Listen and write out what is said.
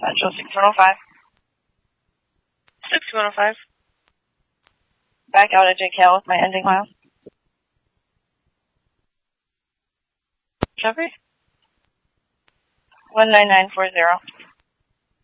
Central 6105. 6105. Back out at JKL with my ending miles. Copy. 19940.